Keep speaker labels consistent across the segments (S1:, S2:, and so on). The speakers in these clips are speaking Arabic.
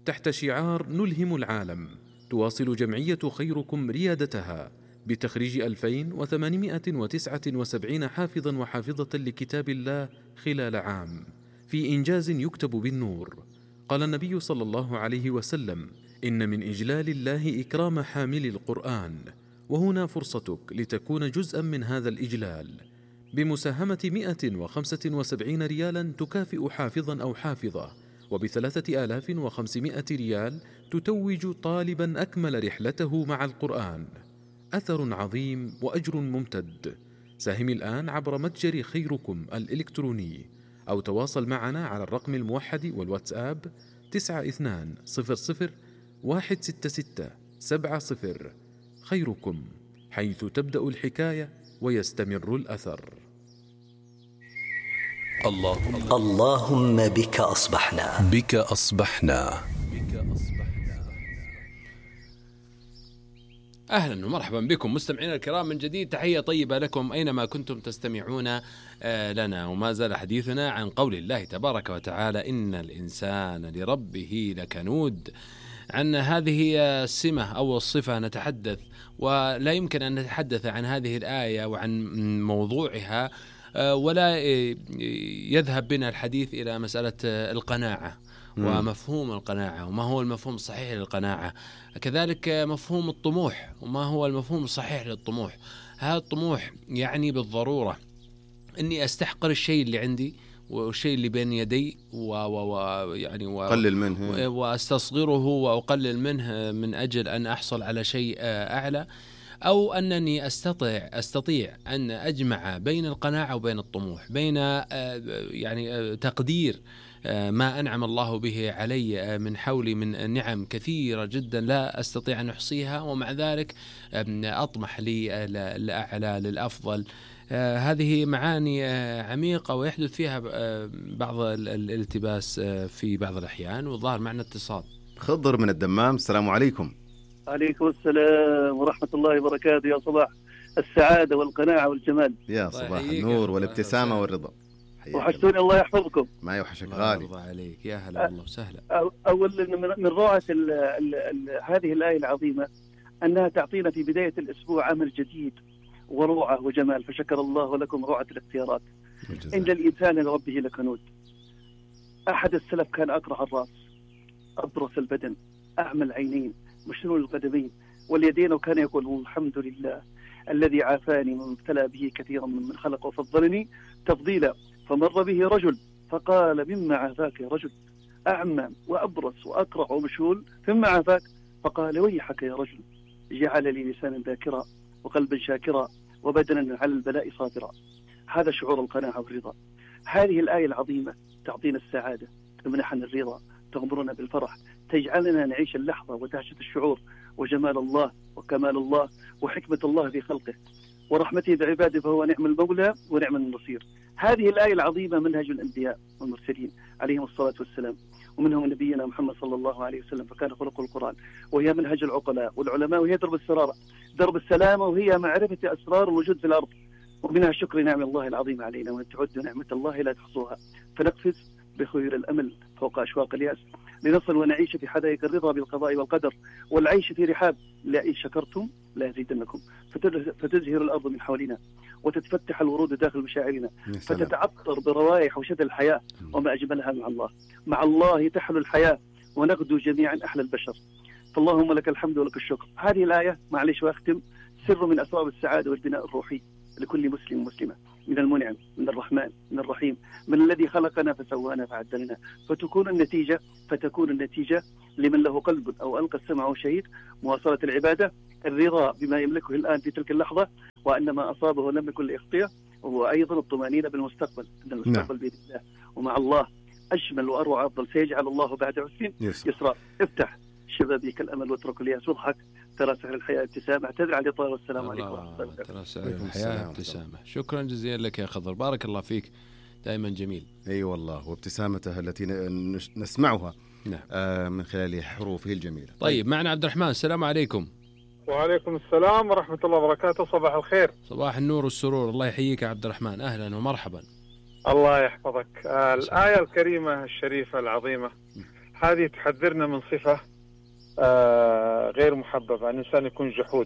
S1: تحت شعار نلهم العالم، تواصل جمعية خيركم ريادتها بتخريج 2879 حافظا وحافظة لكتاب الله خلال عام، في إنجاز يكتب بالنور. قال النبي صلى الله عليه وسلم: إن من إجلال الله إكرام حامل القرآن، وهنا فرصتك لتكون جزءا من هذا الإجلال بمساهمة 175 ريالا تكافئ حافظا أو حافظة، وب3500 ريال تتوج طالبا أكمل رحلته مع القرآن. أثر عظيم وأجر ممتد. ساهم الآن عبر متجر خيركم الإلكتروني، أو تواصل معنا على الرقم الموحد والواتساب 9200 166 70. خيركم، حيث تبدأ الحكاية ويستمر الأثر.
S2: اللهم بك أصبحنا.
S3: أهلا ومرحبا بكم مستمعينا الكرام من جديد. تحية طيبة لكم أينما كنتم تستمعون لنا. وما زال حديثنا عن قول الله تبارك وتعالى: إن الإنسان لربه لكنود. عن هذه السمة أو الصفة نتحدث، ولا يمكن أن نتحدث عن هذه الآية وعن موضوعها ولا يذهب بنا الحديث إلى مسألة القناعة ومفهوم القناعة، وما هو المفهوم الصحيح للقناعة، كذلك مفهوم الطموح وما هو المفهوم الصحيح للطموح. هذا الطموح يعني بالضرورة أني أستحقر الشيء اللي عندي والشيء اللي بين يدي ويعني
S4: أقلل منه
S3: وأستصغره وأقلل منه من أجل أن أحصل على شيء أعلى، أو أنني أستطيع أن أجمع بين القناعة وبين الطموح، بين يعني تقدير ما أنعم الله به علي من حولي من نعم كثيرة جدا لا أستطيع أن أحصيها، ومع ذلك أطمح للأعلى للأفضل. هذه معاني عميقة ويحدث فيها بعض الالتباس في بعض الأحيان. والظاهر معنا اتصال.
S4: خضر من الدمام، السلام عليكم.
S5: عليكم السلام ورحمة الله وبركاته. يا صباح السعادة والقناعة والجمال.
S4: يا صباح النور والابتسامة والرضا.
S5: وحشتوني، الله يحفظكم.
S4: ما يوحشك غالي.
S3: الله عليك، يا هلا والله وسهلا.
S5: أولا من روعة هذه الآية العظيمة أنها تعطينا في بداية الأسبوع أمل جديد وروعة وجمال، فشكر الله لكم روعة الاختيارات. إن الإنسان لربه لكنود. أحد السلف كان أقرع الرأس، أبرص البدن، أعمى العينين، مشلول القدمين واليدين، وكان يقول: الحمد لله الذي عافاني من ابتلى به كثيرا من خلق وفضلني تفضيلا. فمر به رجل فقال: مما عافاك يا رجل؟ أعمى وأبرص وأقرع ومشلول، مما عافاك؟ فقال: ويحك يا رجل، جعل لي لسانا ذاكرا وقلبا شاكرا وبدنا على البلاء صابرا. هذا شعور القناعة والرضا. هذه الآية العظيمة تعطينا السعادة، تمنحنا الرضا، تغمرنا بالفرح، تجعلنا نعيش اللحظة ودهشة الشعور وجمال الله وكمال الله وحكمة الله في خلقه ورحمته بعباده، فهو نعم المولى ونعم النصير. هذه الآية العظيمة منهج الأنبياء والمرسلين عليهم الصلاة والسلام، ومنهم نبينا محمد صلى الله عليه وسلم، فكان خلق القرآن، وهي منهج العقلاء والعلماء، وهي درب السلامة، وهي معرفة أسرار الوجود في الأرض، ومنها شكر نعم الله العظيم علينا، وأن تعدوا نعمة الله لا تحصوها، فنقفز بخير الأمل فوق أشواق اليأس، لنصل ونعيش في حدائق الرضا بالقضاء والقدر، والعيش في رحاب لئن شكرتم لا يزيدنكم، فتزهر الأرض من حولنا وتتفتح الورود داخل مشاعرنا، فتتعطر بروائح وشد الحياة، وما أجملها مع الله. مع الله تحلو الحياة ونغدو جميعا أحلى البشر. فاللهم لك الحمد ولك الشكر. هذه الآية معلش وأختم، سر من أسباب السعادة والبناء الروحي لكل مسلم ومسلمة، من المنعم، من الرحمن، من الرحيم، من الذي خلقنا فسوانا فعدلنا، فتكون النتيجة لمن له قلب أو ألقى السمع وشهيد مواصلة العبادة، الرضا بما يملكه الآن في تلك اللحظة، وأن ما أصابه لم يكن ليخطئه، وهو أيضا الطمأنينة بالمستقبل، أن المستقبل بيد الله، ومع الله أجمل وأروع أفضل، سيجعل الله بعد عسر يسرا. افتح شبابيك الأمل واترك الياس واضحك، ترى سهل الحياة ابتسامة. اعتذر على الإطالة والسلام عليكم ورحمة الله وبركاته.
S3: ترى سهل الحياة ابتسامة. شكرا جزيلا لك يا خضر، بارك الله فيك، دائما جميل.
S4: أي والله، وابتسامته التي نسمعها من خلال حروفه الجميلة.
S3: طيب معنا عبد الرحمن، السلام عليكم.
S6: وعليكم السلام ورحمة الله وبركاته. صباح الخير.
S3: صباح النور والسرور، الله يحييك يا عبد الرحمن، أهلا ومرحبا.
S6: الله يحفظك. الآية الكريمة الشريفة العظيمة هذه تحذرنا من صفة غير محببة، أن الإنسان يكون جحود،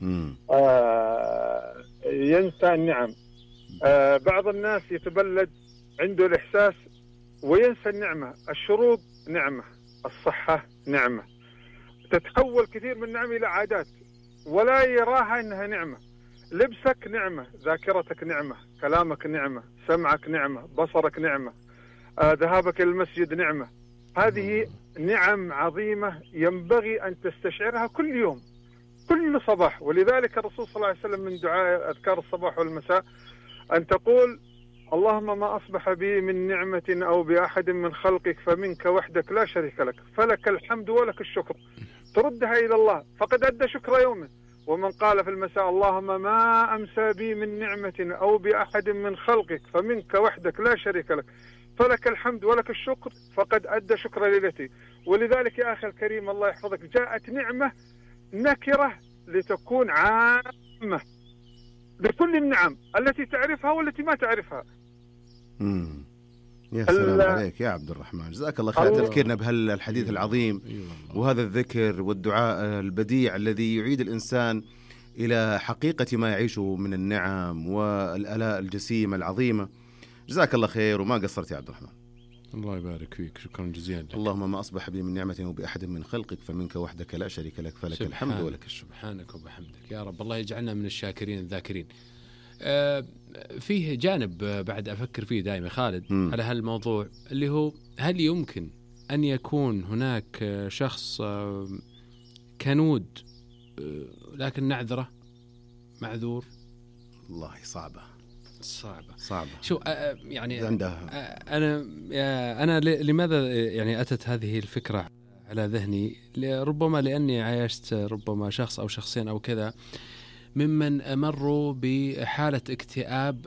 S6: ينسى النعم. بعض الناس يتبلد عنده الإحساس وينسى النعمة. الشروب نعمة، الصحة نعمة، تتحول كثير من النعم إلى عادات ولا يراها أنها نعمة. لبسك نعمة، ذاكرتك نعمة، كلامك نعمة، سمعك نعمة، بصرك نعمة، ذهابك إلى المسجد نعمة. هذه نعم عظيمة ينبغي أن تستشعرها كل يوم كل صباح. ولذلك الرسول صلى الله عليه وسلم من دعاء أذكار الصباح والمساء أن تقول: اللهم ما أصبح بي من نعمة أو بأحد من خلقك فمنك وحدك لا شريك لك، فلك الحمد ولك الشكر. تردها إلى الله فقد أدى شكر يومه. ومن قال في المساء: اللهم ما أمسى بي من نعمة أو بأحد من خلقك فمنك وحدك لا شريك لك، فلك الحمد ولك الشكر، فقد أدى شكر ليلتي. ولذلك يا أخي الكريم الله يحفظك، جاءت نعمة نكرة لتكون عامة لكل النعم التي تعرفها والتي ما تعرفها.
S4: يا سلام عليك يا عبد الرحمن، جزاك الله خير تذكيرنا بهالحديث العظيم وهذا الذكر والدعاء البديع الذي يعيد الإنسان إلى حقيقة ما يعيشه من النعم والآلاء الجسيمة العظيمة. جزاك الله خير وما قصرت يا عبد الرحمن.
S3: الله يبارك فيك، شكرا جزيلا لك.
S4: اللهم ما أصبح بي من نعمة وبأحد من خلقك فمنك وحدك لا شريك لك، فلك الحمد ولك الشكر.
S3: سبحانك وبحمدك يا رب، الله يجعلنا من الشاكرين الذاكرين. فيه جانب بعد أفكر فيه دائما خالد على هالموضوع، اللي هو هل يمكن أن يكون هناك شخص كنود لكن نعذره معذور؟
S4: والله صعبة.
S3: شو يعني أنا لماذا يعني أتت هذه الفكرة على ذهني؟ ربما لأني عايشت ربما شخص أو شخصين أو كذا ممن مروا بحالة اكتئاب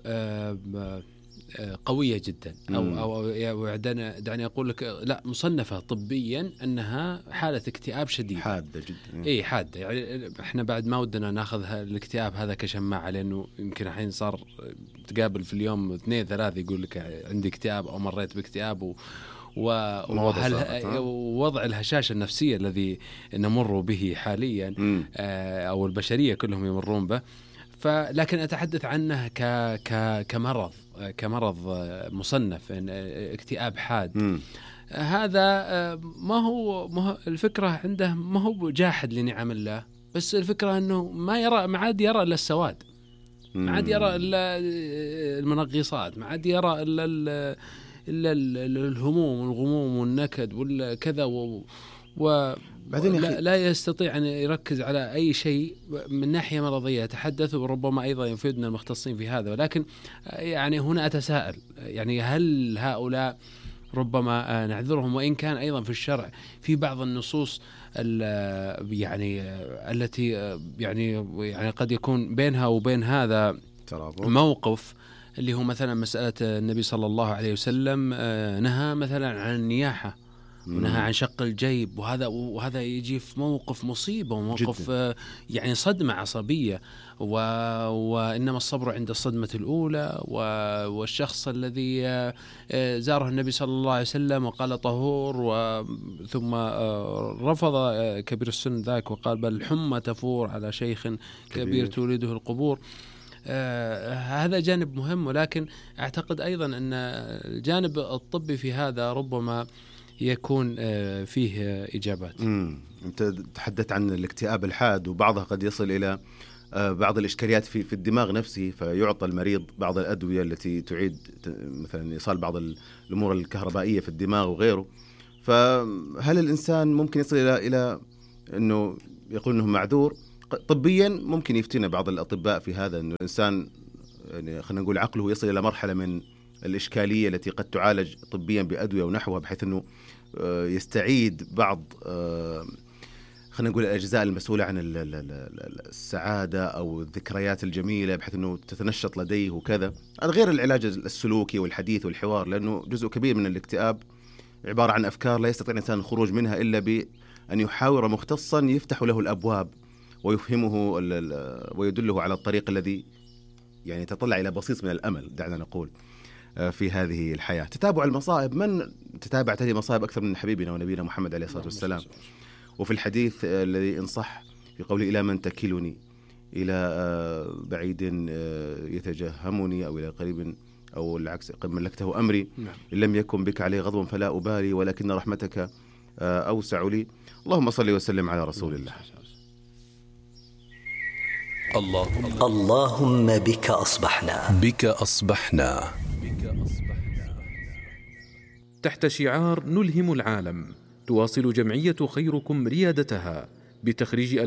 S3: قوية جدا أو دعني أقول لك لا، مصنفة طبيا أنها حالة اكتئاب شديد
S4: حادة جدا.
S3: إيه حادة، يعني إحنا بعد ما ودنا ناخذ الاكتئاب هذا كشماعة، لأنه يمكن الحين صار تقابل في اليوم 2-3 يقول لك عندي اكتئاب أو مريت باكتئاب ووضع الهشاشة النفسية الذي نمر به حاليا أو البشرية كلهم يمرون به. لكن أتحدث عنه كمرض مصنف اكتئاب حاد. هذا ما هو الفكرة عنده، ما هو جاحد لنعم الله، بس الفكرة أنه ما عاد يرى إلا السواد، ما عاد يرى إلا المنغصات، ما عاد يرى إلا الهموم والغموم والنكد والكذا لا يستطيع أن يركز على أي شيء من ناحية مرضية. تحدث وربما أيضا يفيدنا المختصين في هذا، ولكن يعني هنا أتساءل، يعني هل هؤلاء ربما نعذرهم، وإن كان أيضا في الشرع في بعض النصوص يعني التي يعني قد يكون بينها وبين هذا موقف، اللي هو مثلا مسألة النبي صلى الله عليه وسلم نهى مثلا عن النياحة ونهى عن شق الجيب، وهذا يجي في موقف مصيبة وموقف يعني صدمة عصبية، وإنما الصبر عند الصدمة الأولى. والشخص الذي زاره النبي صلى الله عليه وسلم وقال طهور ثم رفض كبير السن ذاك وقال بل حمى تفور على شيخ كبير تولده القبور. هذا جانب مهم، ولكن أعتقد أيضا أن الجانب الطبي في هذا ربما يكون فيه إجابات.
S4: أنت تحدثت عن الاكتئاب الحاد، وبعضها قد يصل إلى بعض الإشكاليات في الدماغ نفسه، فيعطى المريض بعض الأدوية التي تعيد مثلا إيصال بعض الأمور الكهربائية في الدماغ وغيره. فهل الإنسان ممكن يصل إلى أنه يقول أنه معذور؟ طبيا ممكن يفتينا بعض الأطباء في هذا، أنه الإنسان يعني خلينا نقول عقله يصل إلى مرحلة من الإشكالية التي قد تعالج طبيا بأدوية ونحوها، بحيث أنه يستعيد بعض خلينا نقول الأجزاء المسؤولة عن السعادة أو الذكريات الجميلة، بحيث أنه تتنشط لديه وكذا. هذا غير العلاج السلوكي والحديث والحوار، لأنه جزء كبير من الاكتئاب عبارة عن أفكار لا يستطيع الإنسان الخروج منها إلا بأن يحاور مختصا يفتح له الأبواب ويفهمه ويدله على الطريق الذي يعني يتطلع إلى بسيط من الأمل، دعنا نقول. في هذه الحياة. تتابع المصائب، من تتابعت هذه المصائب أكثر من حبيبنا ونبينا محمد عليه الصلاة والسلام. وفي الحديث الذي إن صح في قوله إلى من تكلني، إلى بعيد يتجهمني أو إلى قريب أو العكس قد ملكته أمري، إن لم يكن بك عليه غضب فلا أبالي ولكن رحمتك أوسع لي. اللهم صل وسلم على رسول الله.
S2: اللهم بك أصبحنا.
S7: بك أصبحنا.
S1: تحت شعار نلهم العالم، تواصل جمعية خيركم ريادتها بتخريج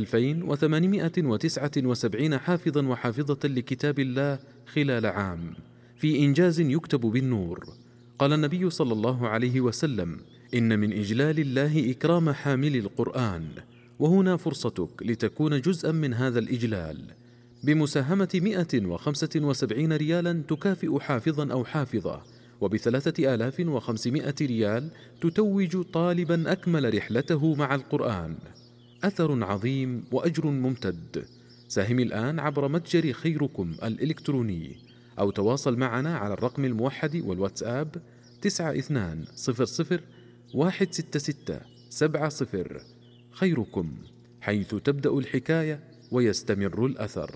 S1: 2879 حافظا وحافظة لكتاب الله خلال عام، في إنجاز يكتب بالنور. قال النبي صلى الله عليه وسلم: إن من إجلال الله إكرام حامل القرآن، وهنا فرصتك لتكون جزءا من هذا الإجلال بمساهمة 175 ريالا تكافئ حافظا أو حافظة، وب3500 ريال تتوج طالبا أكمل رحلته مع القرآن. أثر عظيم وأجر ممتد. ساهم الآن عبر متجر خيركم الإلكتروني، أو تواصل معنا على الرقم الموحد والواتساب 9200 166 70. خيركم، حيث تبدأ الحكاية ويستمر الأثر.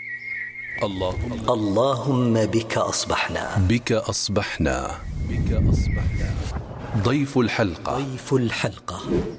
S2: اللهم بك أصبحنا.
S7: بك أصبحنا. بك أصبحنا. ضيف الحلقة.
S2: ضيف الحلقة.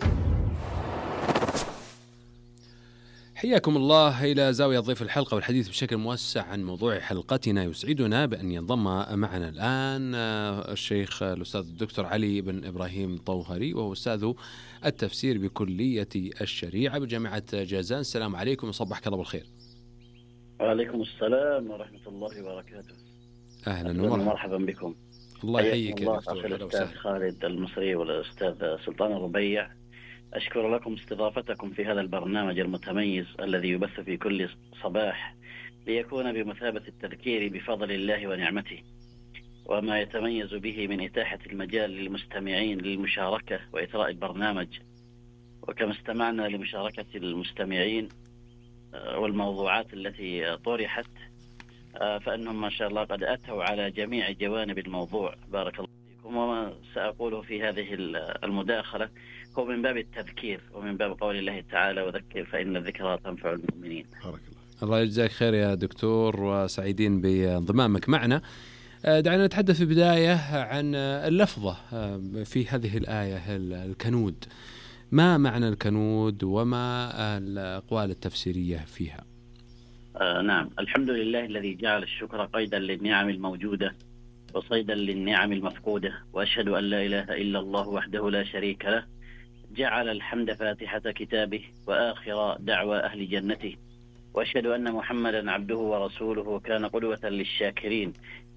S3: حياكم الله إلى زاوية ضيف الحلقة والحديث بشكل موسع عن موضوع حلقتنا. يسعدنا بأن ينضم معنا الآن الشيخ الأستاذ الدكتور علي بن إبراهيم طوهري، وهو أستاذ التفسير بكلية الشريعة بجامعة جازان. السلام عليكم وصبحك الله بالخير.
S8: وعليكم السلام ورحمة الله وبركاته.
S3: أهلا
S8: ومرحبا بكم.
S3: الله يحييك يا
S8: دكتور. الأستاذ خالد المصري والأستاذ سلطان الربيع، أشكر لكم استضافتكم في هذا البرنامج المتميز الذي يبث في كل صباح، ليكون بمثابة التذكير بفضل الله ونعمته وما يتميز به من إتاحة المجال للمستمعين للمشاركة وإثراء البرنامج. وكما استمعنا لمشاركة المستمعين والموضوعات التي طرحت، فإنهم ما شاء الله قد أتوا على جميع جوانب الموضوع. بارك الله فيكم. وما سأقوله في هذه المداخلة هو من باب التذكير ومن باب قول الله تعالى: وذكر فإن الذكرى تنفع المؤمنين.
S3: الله يجزاك خير يا دكتور، وسعيدين بانضمامك معنا. دعنا نتحدث في البداية عن اللفظة في هذه الآية، الكنود. ما معنى الكنود وما الأقوال التفسيرية فيها؟
S8: نعم، الحمد لله الذي جعل الشكر قيدا للنعم الموجودة وصيدا للنعم المفقودة، وأشهد أن لا إله إلا الله وحده لا شريك له، جعل الحمد فاتحة كتابه وآخر دعوى أهل جنته، وأشهد أن محمدا عبده ورسوله كان قدوة للشاكرين،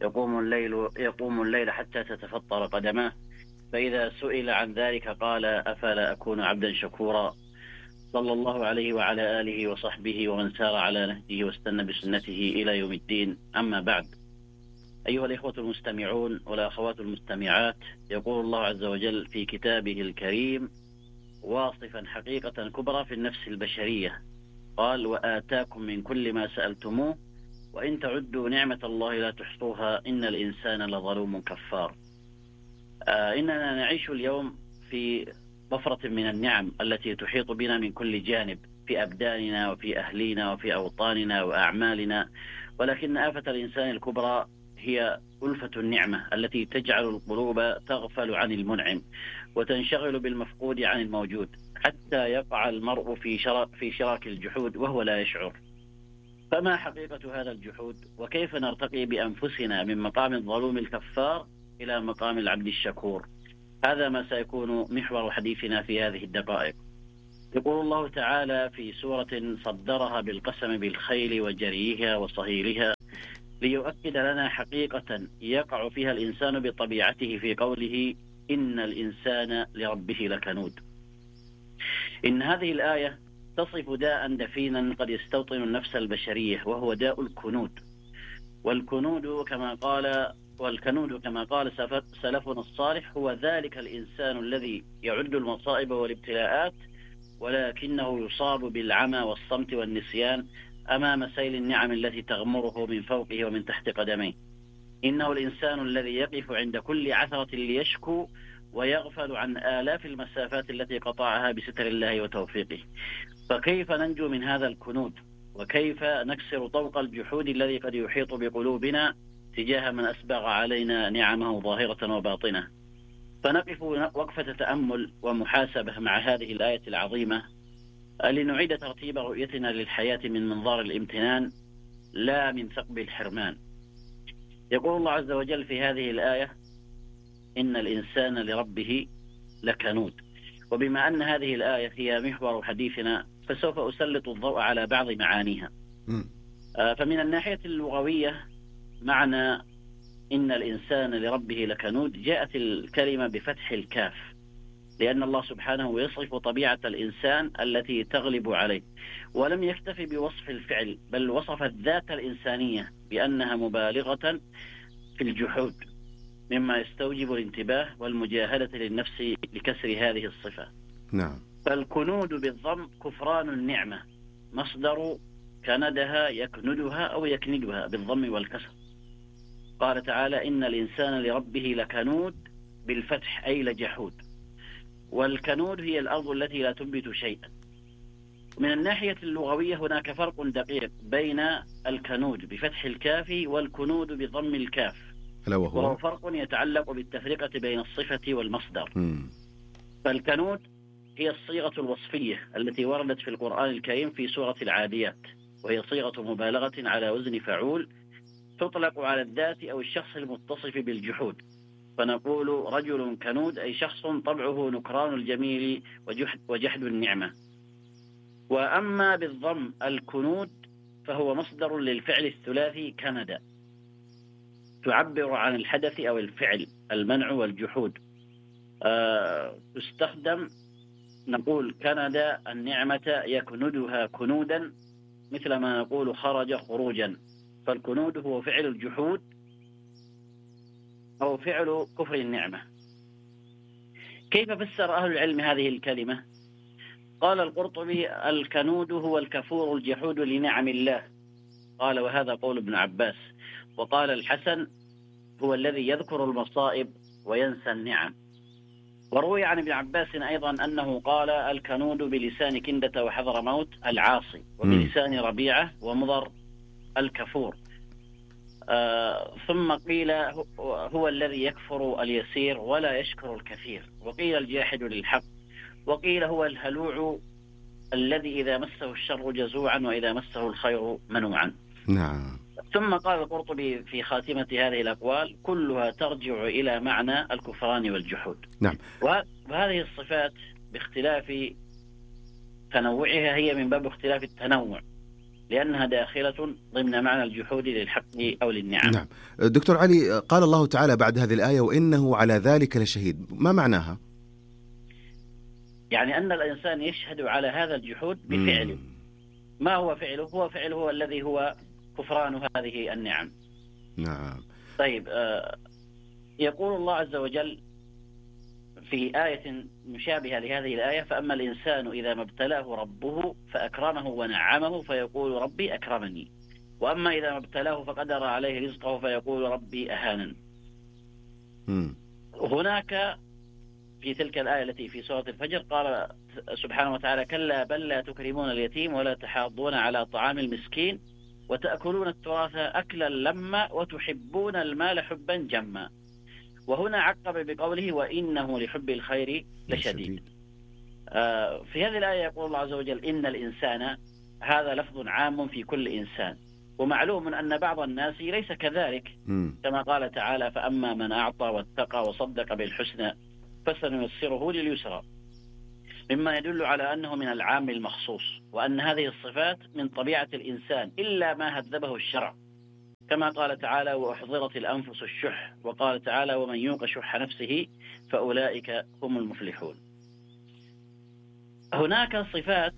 S8: يقوم الليل حتى تتفطر قدماه، فإذا سئل عن ذلك قال: أفلا أكون عبدا شكورا. صلى الله عليه وعلى آله وصحبه ومن سار على نهجه واستنى بسنته إلى يوم الدين. أما بعد، أيها الإخوة المستمعون والأخوات المستمعات، يقول الله عز وجل في كتابه الكريم واصفا حقيقة كبرى في النفس البشرية، قال: وآتاكم من كل ما سألتموه وإن تعدوا نعمة الله لا تحصوها إن الإنسان لظلوم كفار. إننا نعيش اليوم في ضفرة من النعم التي تحيط بنا من كل جانب، في أبداننا وفي أهلينا وفي أوطاننا وأعمالنا، ولكن آفة الإنسان الكبرى هي ألفة النعمة التي تجعل القلوب تغفل عن المنعم وتنشغل بالمفقود عن الموجود، حتى يقع المرء في شراك الجحود وهو لا يشعر. فما حقيقة هذا الجحود؟ وكيف نرتقي بأنفسنا من مقام الظلوم الكفار إلى مقام العبد الشكور؟ هذا ما سيكون محور حديثنا في هذه الدقائق. يقول الله تعالى في سورة صدرها بالقسم بالخيل وجريها وصهيلها، ليؤكد لنا حقيقة يقع فيها الإنسان بطبيعته في قوله: إن الإنسان لربه لكنود. إن هذه الآية تصف داء دفينا قد يستوطن النفس البشرية، وهو داء الكنود. والكنود كما قال سلفنا الصالح هو ذلك الإنسان الذي يعد المصائب والابتلاءات ولكنه يصاب بالعمى والصمت والنسيان أمام سيل النعم التي تغمره من فوقه ومن تحت قدميه. إنه الإنسان الذي يقف عند كل عثرة ليشكو ويغفل عن آلاف المسافات التي قطعها بستر الله وتوفيقه. فكيف ننجو من هذا الكنود؟ وكيف نكسر طوق الجحود الذي قد يحيط بقلوبنا تجاه من أسبغ علينا نعمه ظاهرة وباطنة؟ فنقف وقفة تأمل ومحاسبة مع هذه الآية العظيمة لنعيد ترتيب رؤيتنا للحياة من منظار الامتنان لا من ثقب الحرمان. يقول الله عز وجل في هذه الآية: إن الإنسان لربه لكنود. وبما أن هذه الآية هي محور حديثنا فسوف أسلط الضوء على بعض معانيها. فمن الناحية اللغوية معنى إن الإنسان لربه لكنود جاءت الكلمة بفتح الكاف، لأن الله سبحانه يصف طبيعة الإنسان التي تغلب عليه، ولم يكتفي بوصف الفعل بل وصف الذات الإنسانية بأنها مبالغة في الجحود، مما يستوجب الانتباه والمجاهدة للنفس لكسر هذه الصفة.
S4: نعم.
S8: فالكنود بالضم كفران النعمة، مصدر كندها يكندها أو يكندها بالضم والكسر. قال تعالى: إن الإنسان لربه لكنود بالفتح أي لجحود. والكنود هي الأرض التي لا تنبت شيئا. من الناحية اللغوية هناك فرق دقيق بين الكنود بفتح الكاف والكنود بضم الكاف، وهو فرق يتعلق بالتفرقة بين الصفة والمصدر. فالكنود هي الصيغة الوصفية التي وردت في القرآن الكريم في سورة العاديات، وهي صيغة مبالغة على وزن فعول تطلق على الذات أو الشخص المتصف بالجحود. فنقول رجل كنود أي شخص طبعه نكران الجميل وجحد النعمة. وأما بالضم الكنود فهو مصدر للفعل الثلاثي كند، تعبر عن الحدث أو الفعل، المنع والجحود. تستخدم نقول كند النعمة يكندها كنودا، مثل ما نقول خرج خروجا. فالكنود هو فعل الجحود أو فعل كفر النعمة. كيف فسر أهل العلم هذه الكلمة؟ قال القرطبي: الكنود هو الكفور الجحود لنعم الله. قال: وهذا قول ابن عباس. وقال الحسن: هو الذي يذكر المصائب وينسى النعم. وروي عن ابن عباس أيضا أنه قال: الكنود بلسان كندة وحضر موت العاصي، وبلسان ربيعة ومضر الكفور. ثم قيل هو الذي يكفر اليسير ولا يشكر الكثير، وقيل الجاحد للحق، وقيل هو الهلوع الذي إذا مسه الشر جزوعا وإذا مسه الخير منوعا.
S4: نعم.
S8: ثم قال القرطبي في خاتمة هذه الأقوال: كلها ترجع إلى معنى الكفران والجحود.
S4: نعم.
S8: وهذه الصفات باختلاف تنوعها هي من باب اختلاف التنوع، لأنها داخلة ضمن معنى الجحود للحق أو للنعم.
S4: نعم. دكتور علي، قال الله تعالى بعد هذه الآية: وإنه على ذلك لشهيد. ما معناها؟
S8: يعني أن الإنسان يشهد على هذا الجحود بفعله. ما هو فعله؟ هو فعله الذي هو كفران هذه النعم.
S4: نعم.
S8: طيب، يقول الله عز وجل في آية مشابهة لهذه الآية: فأما الإنسان إذا ما ابتلاه ربه فأكرمه ونعمه فيقول ربي أكرمني، وأما إذا ما ابتلاه فقدر عليه رزقه فيقول ربي أهانن. هناك في تلك الآية التي في سورة الفجر قال سبحانه وتعالى: كلا بل لا تكرمون اليتيم ولا تحاضون على طعام المسكين وتأكلون التراث أكلا لما وتحبون المال حبا جما. وهنا عقب بقوله: وإنه لحب الخير لشديد. في هذه الآية يقول الله عز وجل: إن الإنسان، هذا لفظ عام في كل إنسان، ومعلوم أن بعض الناس ليس كذلك، كما قال تعالى: فأما من أعطى واتقى وصدق بالحسنى فسنيسره لليسرى، مما يدل على أنه من العام المخصوص، وأن هذه الصفات من طبيعة الإنسان إلا ما هذبه الشرع، كما قال تعالى: وأحضرت الأنفس الشح، وقال تعالى: ومن يوق شح نفسه فأولئك هم المفلحون. هناك صفات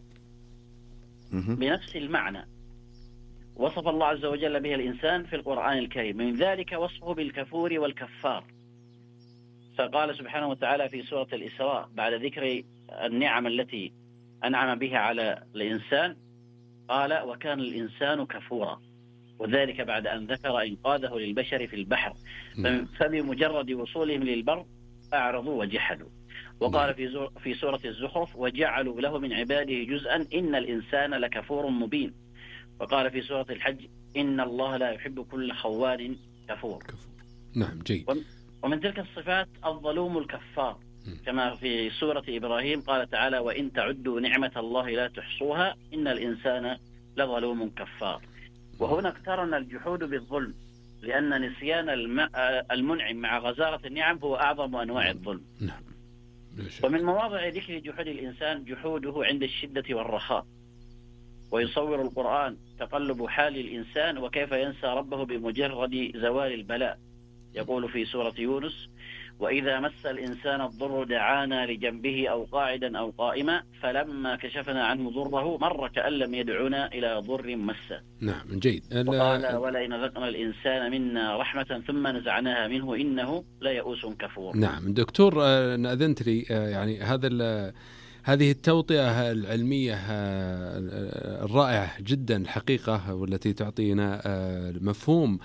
S8: بنفس المعنى وصف الله عز وجل بها الإنسان في القرآن الكريم، من ذلك وصفه بالكفور والكفار. فقال سبحانه وتعالى في سورة الإسراء بعد ذكر النعم التي أنعم بها على الإنسان، قال: وكان الإنسان كفورا. وذلك بعد أن ذكر إنقاذه للبشر في البحر، فبمجرد وصولهم للبر أعرضوا وجحدوا. وقال في سورة الزخرف: وجعلوا له من عباده جزءا إن الإنسان لكفور مبين. وقال في سورة الحج: إن الله لا يحب كل خوان كفور.
S3: نعم، جيد.
S8: ومن تلك الصفات الظلوم الكفار، كما في سورة إبراهيم قال تعالى: وإن تعدوا نعمة الله لا تحصوها إن الإنسان لظلوم كفار. وهنا اقترن الجحود بالظلم، لأن نسيان المنعم مع غزارة النعم هو أعظم أنواع الظلم.
S3: نعم.
S8: ومن مواضع ذكر جحود الإنسان جحوده عند الشدة والرخاء. ويصور القرآن تقلب حال الإنسان وكيف ينسى ربه بمجرد زوال البلاء. يقول في سورة يونس: وإذا مس الإنسان الضر دعانا لجنبه أو قاعدا أو قائما فلما كشفنا عنه ضره مر كأن لم يدعونا إلى ضر مسه.
S3: نعم، جيد.
S8: وقال: ولئن ذقنا الإنسان منا رحمة ثم نزعناها منه إنه ليئوس كفور.
S3: نعم دكتور، أذنت لي يعني هذه التوطئة العلمية الرائعة جدا الحقيقة، والتي تعطينا مفهوم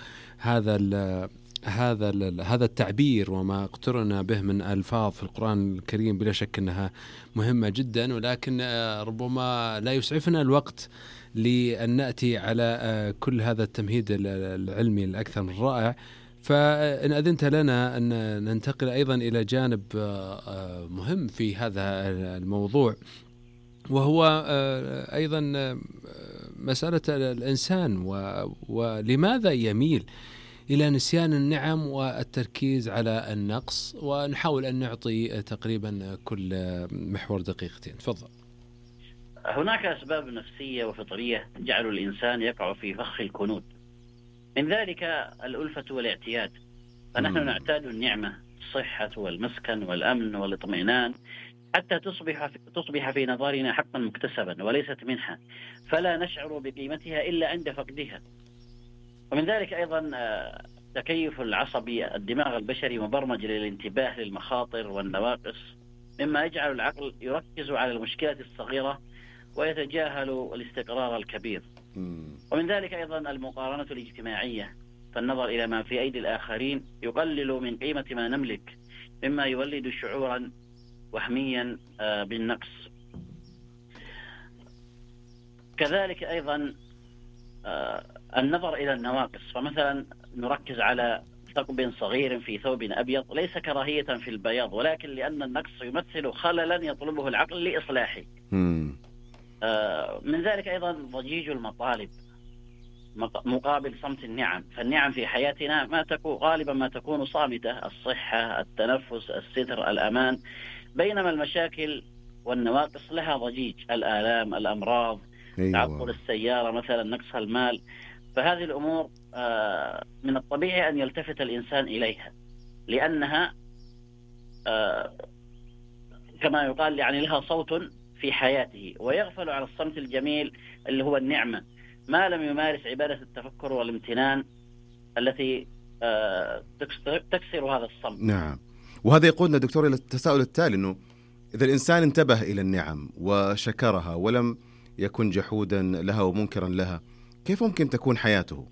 S3: هذا التعبير وما اقترن به من ألفاظ في القرآن الكريم. بلا شك أنها مهمة جدا، ولكن ربما لا يسعفنا الوقت لأن نأتي على كل هذا التمهيد العلمي الأكثر من رائع. فإن أذنت لنا أن ننتقل أيضا إلى جانب مهم في هذا الموضوع، وهو أيضا مسألة الإنسان ولماذا يميل إلى نسيان النعم والتركيز على النقص. ونحاول أن نعطي تقريبا كل محور دقيقتين. تفضل.
S8: هناك أسباب نفسية وفطرية تجعل الإنسان يقع في فخ الكنود، من ذلك الألفة والاعتياد. فنحن نعتاد النعمة، الصحة والمسكن والأمن والاطمئنان، حتى تصبح في نظرنا حقا مكتسبا وليست منحة، فلا نشعر بقيمتها إلا عند فقدها. ومن ذلك أيضا تكيف العصبي. الدماغ البشري مبرمج للانتباه للمخاطر والنواقص، مما يجعل العقل يركز على المشكلة الصغيرة ويتجاهل الاستقرار الكبير. ومن ذلك أيضا المقارنة الاجتماعية، فالنظر إلى ما في أيدي الآخرين يقلل من قيمة ما نملك، مما يولد شعورا وهميا بالنقص. كذلك أيضا النظر إلى النواقص، فمثلا نركز على ثقب صغير في ثوب أبيض ليس كراهية في البياض، ولكن لأن النقص يمثل خللا يطلبه العقل لإصلاحه. من ذلك أيضا ضجيج المطالب مقابل صمت النعم. فالنعم في حياتنا غالبا ما تكون صامتة: الصحة، التنفس، الستر، الأمان. بينما المشاكل والنواقص لها ضجيج: الآلام، الأمراض، تعطل السيارة مثلا، نقص المال. فهذه الأمور من الطبيعي أن يلتفت الإنسان إليها، لأنها كما يقال يعني لها صوت في حياته، ويغفل على الصمت الجميل اللي هو النعمة، ما لم يمارس عبادة التفكر والامتنان التي تكسر هذا الصمت.
S4: نعم. وهذا يقودنا دكتور إلى التساؤل التالي، أنه إذا الإنسان انتبه إلى النعم وشكرها ولم يكن جحودا لها ومنكرا لها، كيف ممكن تكون حياته؟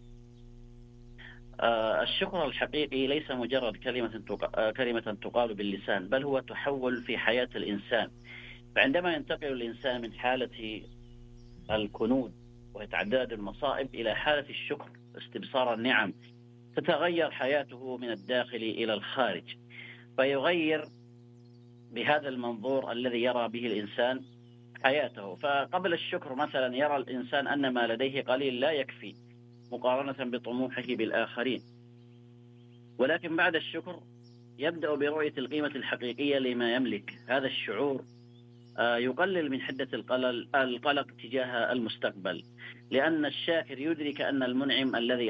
S8: الشكر الحقيقي ليس مجرد كلمة تقال باللسان، بل هو تحول في حياة الإنسان. فعندما ينتقل الإنسان من حالة الكنود وتعداد المصائب إلى حالة الشكر، استبصار النعم، تتغير حياته من الداخل إلى الخارج، فيغير بهذا المنظور الذي يرى به الإنسان حياته. فقبل الشكر مثلا يرى الإنسان أن ما لديه قليل لا يكفي مقارنة بطموحه بالآخرين، ولكن بعد الشكر يبدأ برؤية القيمة الحقيقية لما يملك. هذا الشعور يقلل من حدة القلق تجاه المستقبل، لأن الشاكر يدرك أن المنعم الذي